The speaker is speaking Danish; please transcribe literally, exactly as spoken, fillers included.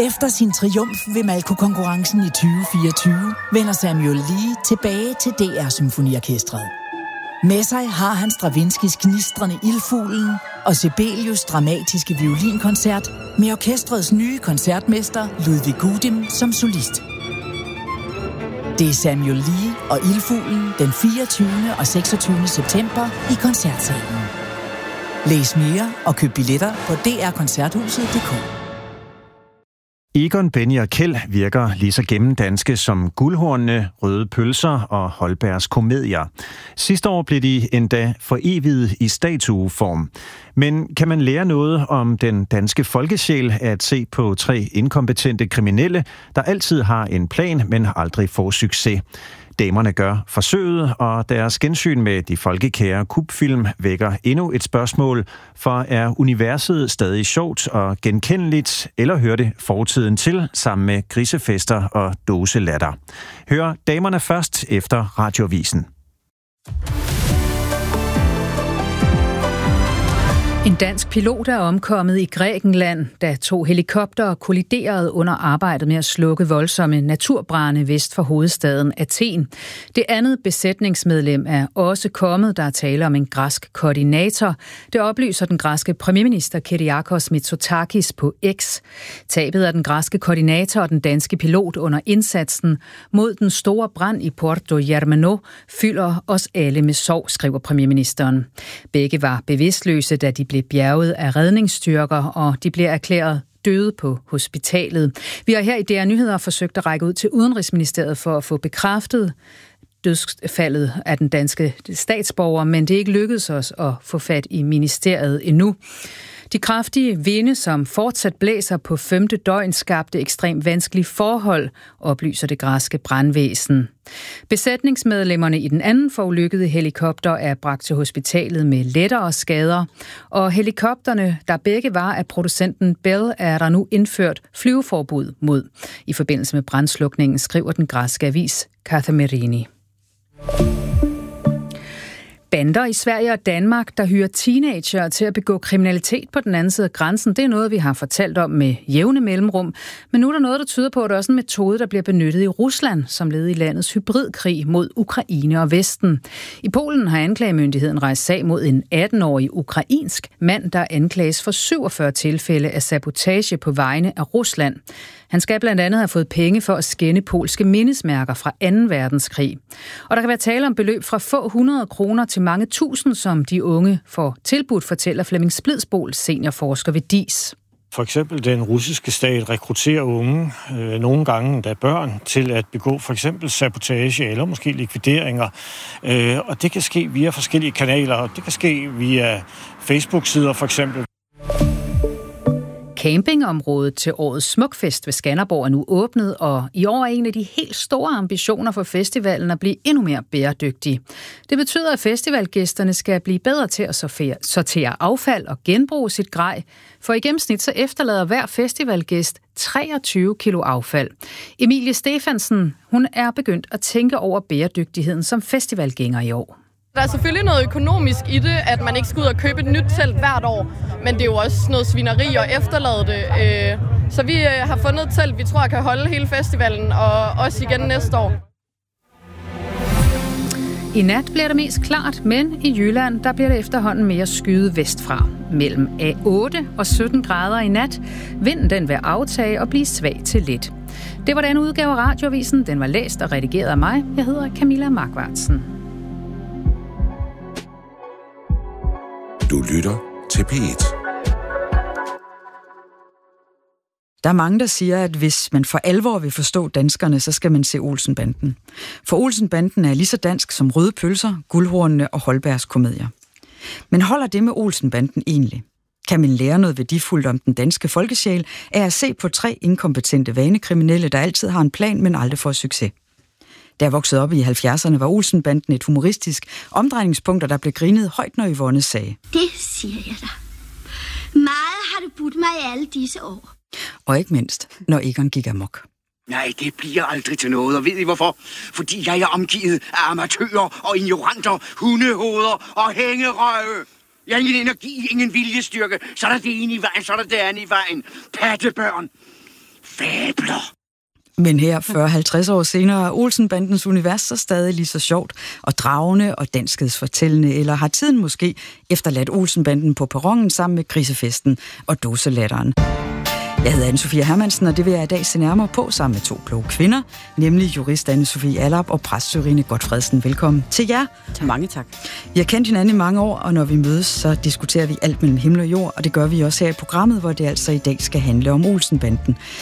Efter sin triumf ved Malko-konkurrencen i tyve fireogtyve vender Samuel Lee tilbage til D R Symfoniorkestret. Med sig har han Stravinskys gnistrende Ildfuglen og Sibelius' dramatiske violinkoncert med orkestrets nye koncertmester Ludwig Gudim som solist. Det er Samuel Lee og Ildfuglen den fireogtyvende og seksogtyvende september i Koncertsalen. Læs mere og køb billetter på d r koncerthuset punktum d k. Egon, Benny og Kjeld virker lige så gennemdanske som Guldhornene, Røde Pølser og Holbergs komedier. Sidste år blev de endda foreviget i statueform. Men kan man lære noget om den danske folkesjæl at se på tre inkompetente kriminelle, der altid har en plan, men aldrig får succes? Damerne gør forsøget, og deres gensyn med de folkekære kubfilm vækker endnu et spørgsmål, for er universet stadig sjovt og genkendeligt, eller hører det fortiden til sammen med grisefester og dåselatter? Hør damerne først efter Radioavisen. En dansk pilot er omkommet i Grækenland, da to helikoptere kolliderede under arbejdet med at slukke voldsomme naturbrande vest for hovedstaden Athen. Det andet besætningsmedlem er også kommet, der er tale om en græsk koordinator. Det oplyser den græske premierminister Kyriakos Mitsotakis på X. Tabet af den græske koordinator og den danske pilot under indsatsen mod den store brand i Porto Germano fylder os alle med sorg, skriver premierministeren. Begge var bevidstløse, da de blev bjerget af redningsstyrker, og de blev erklæret døde på hospitalet. Vi har her i D R Nyheder forsøgt at række ud til Udenrigsministeriet for at få bekræftet dødsfaldet af den danske statsborger, men det er ikke lykkedes os at få fat i ministeriet endnu. De kraftige vinde, som fortsat blæser på femte døgn, skabte ekstremt vanskelige forhold, oplyser det græske brandvæsen. Besætningsmedlemmerne i den anden forulykkede helikopter er bragt til hospitalet med lettere skader, og helikopterne, der begge var af producenten Bell, er der nu indført flyveforbud mod. I forbindelse med brandslukningen skriver den græske avis Kathamerini. Bander i Sverige og Danmark, der hyrer teenager til at begå kriminalitet på den anden side af grænsen, det er noget, vi har fortalt om med jævne mellemrum. Men nu er der noget, der tyder på, at det er også en metode, der bliver benyttet i Rusland, som led i landets hybridkrig mod Ukraine og Vesten. I Polen har anklagemyndigheden rejst sag mod en atten-årig ukrainsk mand, der anklages for syvogfyrre tilfælde af sabotage på vegne af Rusland. Han skal blandt andet have fået penge for at skænde polske mindesmærker fra anden verdenskrig. Og der kan være tale om beløb fra få hundrede kroner til mange tusind, som de unge får tilbudt, fortæller Flemming Splidsbol, seniorforsker ved D I S. For eksempel den russiske stat rekrutterer unge, øh, nogle gange endda børn, til at begå for eksempel sabotage eller måske likvideringer. Øh, og det kan ske via forskellige kanaler, og det kan ske via Facebook-sider for eksempel. Campingområdet til årets Smukfest ved Skanderborg er nu åbnet, og i år er en af de helt store ambitioner for festivalen at blive endnu mere bæredygtig. Det betyder, at festivalgæsterne skal blive bedre til at sortere affald og genbruge sit grej, for i gennemsnit så efterlader hver festivalgæst treogtyve kilo affald. Emilie Stefansen, hun er begyndt at tænke over bæredygtigheden som festivalgænger i år. Der er selvfølgelig noget økonomisk i det, at man ikke skal ud og købe et nyt telt hvert år, men det er jo også noget svineri at efterlade det. Så vi har fundet et telt, vi tror kan holde hele festivalen, og også igen næste år. I nat bliver det mest klart, men i Jylland der bliver det efterhånden mere skyet vestfra. Mellem A otte og sytten grader i nat. Vinden den vil aftage og blive svag til lidt. Det var den udgave af Radioavisen. Den var læst og redigeret af mig. Jeg hedder Camilla Markvartsen. Du lytter til P et. Der er mange, der siger, at hvis man for alvor vil forstå danskerne, så skal man se Olsen-banden. For Olsen-banden er lige så dansk som Røde Pølser, Guldhornene og Holbergs komedier. Men holder det med Olsen-banden egentlig? Kan man lære noget værdifuldt om den danske folkesjæl af at se på tre inkompetente vanekriminelle, der altid har en plan, men aldrig får succes? Da jeg voksede op i halvfjerdserne, var Olsen-banden et humoristisk omdrejningspunkt, og der blev grinet højt, når Yvonne sagde. Det siger jeg dig. Meget har du budt mig i alle disse år. Og ikke mindst, når Egon gik amok. Nej, det bliver aldrig til noget, og ved I hvorfor? Fordi jeg er omgivet af amatører og ignoranter, hundehoveder og hængerøve. Jeg har ingen energi, ingen viljestyrke. Så er der det ene i vejen, så er der det andet i vejen. Pattebørn. fabler. Men her fyrre til halvtreds år senere er Olsen-bandens univers så stadig lige så sjovt og dragende og danskhedsfortællende, eller har tiden måske efterladt Olsen-banden på perronen sammen med grisefesten og dåselatteren. Jeg hedder Anne-Sophie Hermansen, og det vil jeg i dag se nærmere på sammen med to kloge kvinder, nemlig jurist Anne-Sophie Allap og præst Sørine Godtfredsen. Velkommen til jer. Mange tak. Vi har kendt hinanden i mange år, og når vi mødes, så diskuterer vi alt mellem himmel og jord, og det gør vi også her i programmet, hvor det altså i dag skal handle om Olsen-banden.